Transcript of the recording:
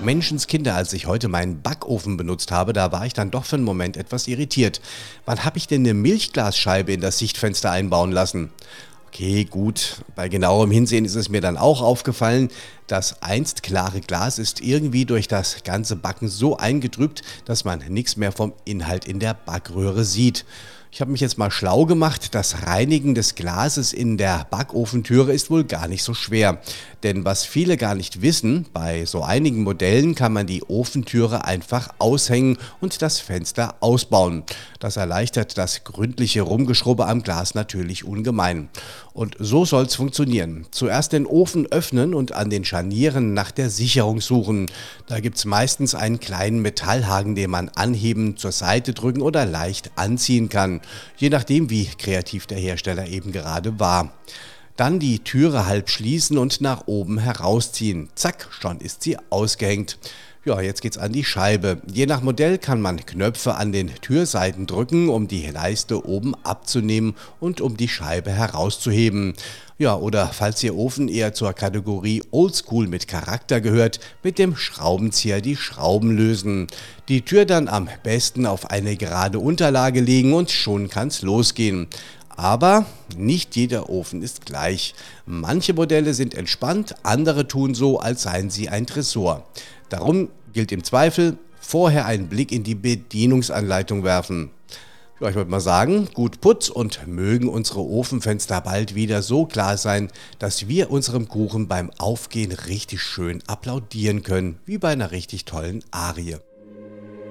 Menschenskinder, als ich heute meinen Backofen benutzt habe, da war ich dann doch für einen Moment etwas irritiert. Wann habe ich denn eine Milchglasscheibe in das Sichtfenster einbauen lassen? Okay, gut. Bei genauerem Hinsehen ist es mir dann auch aufgefallen, das einst klare Glas ist irgendwie durch das ganze Backen so eingetrübt, dass man nichts mehr vom Inhalt in der Backröhre sieht. Ich habe mich jetzt mal schlau gemacht, das Reinigen des Glases in der Backofentüre ist wohl gar nicht so schwer. Denn was viele gar nicht wissen, bei so einigen Modellen kann man die Ofentüre einfach aushängen und das Fenster ausbauen. Das erleichtert das gründliche Rumgeschrubbe am Glas natürlich ungemein. Und so soll's funktionieren. Zuerst den Ofen öffnen und an den Scharnieren nach der Sicherung suchen. Da gibt's meistens einen kleinen Metallhaken, den man anheben, zur Seite drücken oder leicht anziehen kann. Je nachdem, wie kreativ der Hersteller eben gerade war. Dann die Türe halb schließen und nach oben herausziehen. Zack, schon ist sie ausgehängt. Ja, jetzt geht's an die Scheibe. Je nach Modell kann man Knöpfe an den Türseiten drücken, um die Leiste oben abzunehmen und um die Scheibe herauszuheben. Ja, oder falls Ihr Ofen eher zur Kategorie Oldschool mit Charakter gehört, mit dem Schraubenzieher die Schrauben lösen. Die Tür dann am besten auf eine gerade Unterlage legen und schon kann's losgehen. Aber nicht jeder Ofen ist gleich. Manche Modelle sind entspannt, andere tun so, als seien sie ein Tresor. Darum gilt im Zweifel, vorher einen Blick in die Bedienungsanleitung werfen. Ja, ich würde mal sagen, gut Putz und mögen unsere Ofenfenster bald wieder so klar sein, dass wir unserem Kuchen beim Aufgehen richtig schön applaudieren können, wie bei einer richtig tollen Arie.